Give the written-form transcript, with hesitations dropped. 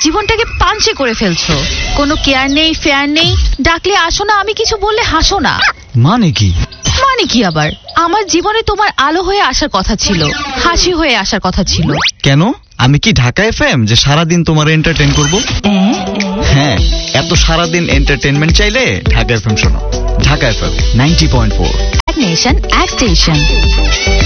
জীবনটাকে পাঞ্চে করে ফেলছো। কোনো কেয়ার নেই, ফেয়ার নেই, ডাকলে আসো না, আমি কিছু বললে হাসো না। মানে কি? মানে কি আবার? আমার জীবনে তোমার আলো হয়ে আসার কথা ছিল, হাসি হয়ে আসার কথা ছিল। কেন? আমি কি ঢাকা এফএম যে সারাদিন তোমার এন্টারটেইন করব? হ্যাঁ, এত সারাদিন এন্টারটেইনমেন্ট চাইলে ঢাকা এফএম শোনো। ঢাকা এফএম 90.4, এক নেশন, এক স্টেশন।